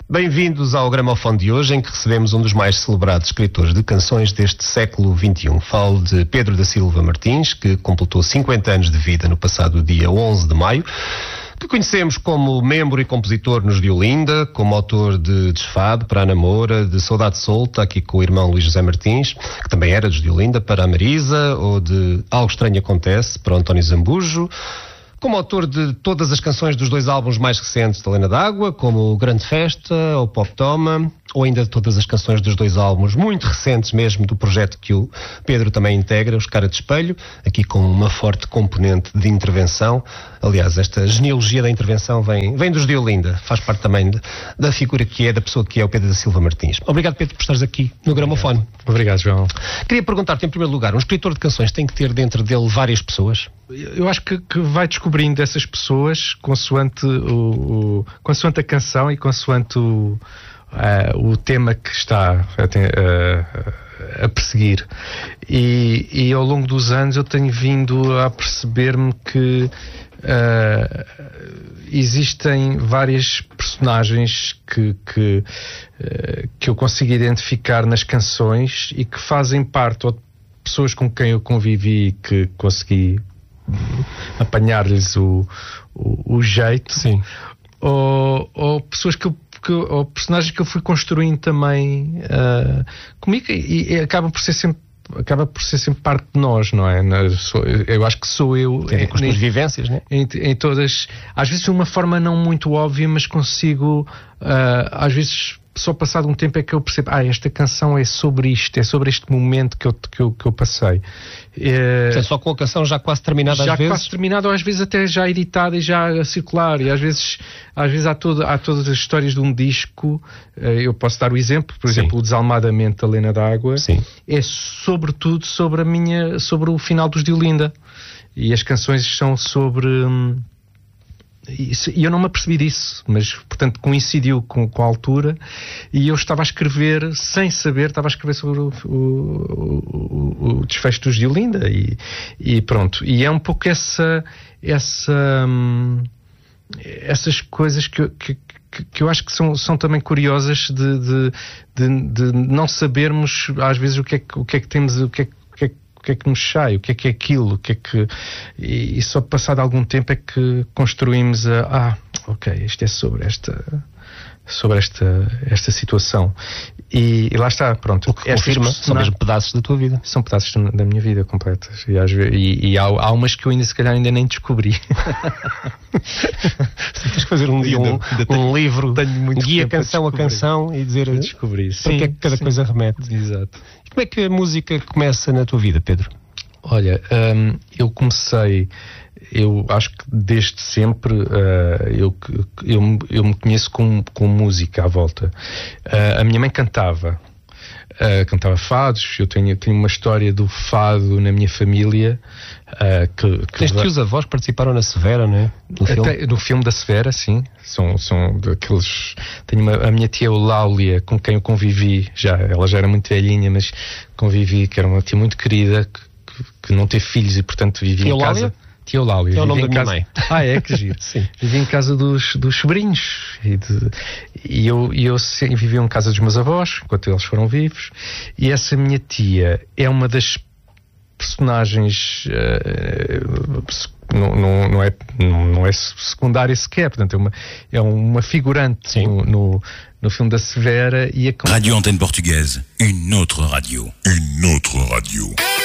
Bem-vindos ao Gramofone de hoje, em que recebemos um dos mais celebrados escritores de canções deste século XXI. Falo de Pedro da Silva Martins, que completou 50 anos de vida no passado dia 11 de maio, que conhecemos como membro e compositor nos de Olinda, como autor de Desfado para a Namora, de Saudade Solta, aqui com o irmão Luís José Martins, que também era dos de Olinda, para a Marisa, ou de Algo Estranho Acontece, para o António Zambujo, como autor de todas as canções dos 2 álbuns mais recentes de Helena d'Água, como Grande Festa ou Pop Toma, ou ainda de todas as canções dos 2 álbuns muito recentes mesmo do projeto que o Pedro também integra, Os Cara de Espelho, aqui com uma forte componente de intervenção. Aliás, esta genealogia da intervenção vem dos de Olinda, faz parte também da figura que é, da pessoa que é o Pedro da Silva Martins. Obrigado, Pedro, por estares aqui no Gramofone. Obrigado, João. Queria perguntar-te, em primeiro lugar, um escritor de canções tem que ter dentro dele várias pessoas? Eu acho que vai descobrindo essas pessoas consoante a canção e consoante o tema que está a perseguir. E ao longo dos anos eu tenho vindo a perceber-me que existem várias personagens que eu consigo identificar nas canções e que fazem parte, ou de pessoas com quem eu convivi e que consegui apanhar-lhes o jeito. Sim. Ou pessoas ou personagens que eu fui construindo também comigo, e acaba por ser sempre parte de nós, não é? Eu acho que sou eu. Tem a ver com as tuas vivências, não é? Em todas, às vezes de uma forma não muito óbvia, mas consigo, às vezes, só passado um tempo é que eu percebo, esta canção é sobre isto, é sobre este momento que eu passei. Só com a canção já quase terminada às vezes? Já quase terminada, ou às vezes até já editada e já a circular, e às vezes há todas as histórias de um disco. Eu posso dar o exemplo, por exemplo, o Desalmadamente da Helena d'Água. Sim. É sobretudo sobre o final dos de Olinda, e as canções são sobre... E eu não me apercebi disso, mas portanto coincidiu com a altura, e eu estava a escrever sem saber, sobre o desfecho dos de Olinda, e pronto. E é um pouco essas coisas que eu acho que são também curiosas de não sabermos às vezes o que é que temos, o que é que nos sai, o que é aquilo, e só passado algum tempo é que construímos ok, isto é sobre esta situação, e lá está, pronto. O que confirma, são mesmo pedaços da tua vida. São pedaços da minha vida completas, e há umas que eu se calhar ainda nem descobri. Tens que fazer um dia um livro, guia canção a canção, e dizer descobrir para que é que cada coisa remete. Exato. Como é que a música começa na tua vida, Pedro? Olha, eu acho que desde sempre eu me conheço com música à volta. A minha mãe cantava fados. Eu tenho uma história do fado na minha família. Desde que os avós participaram na Severa, não é? No filme da Severa, sim. São daqueles... a minha tia Eulália, com quem eu convivi, ela já era muito velhinha, mas convivi, que era uma tia muito querida, que não teve filhos e portanto vivia em casa. Tia Eulália. É o nome da minha mãe. Que giro. Sim. Vivia em casa dos sobrinhos, e eu vivia em casa dos meus avós enquanto eles foram vivos, e essa minha tia é uma das personagens, não é secundária sequer, portanto é uma figurante no filme da Severa. Radio Antenne Portugaise, une autre radio.